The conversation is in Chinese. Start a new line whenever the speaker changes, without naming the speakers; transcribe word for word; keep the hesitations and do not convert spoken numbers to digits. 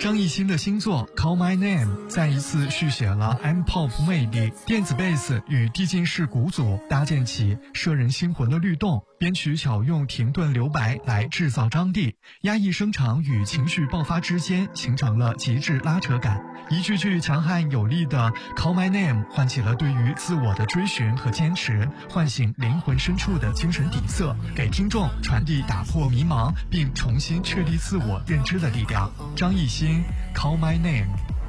张艺兴的新作《Call My Name》再一次续写了 M-pop 魅力，电子贝斯与递进式鼓组搭建起摄人心魂的律动，编曲巧用停顿留白来制造张力，压抑声场与情绪爆发之间形成了极致拉扯感。一句句强悍有力的 Call My Name 唤起了对于自我的追寻和坚持，唤醒灵魂深处的精神底色，给听众传递打破迷茫并重新确立自我认知的力量。张艺兴 Call My Name。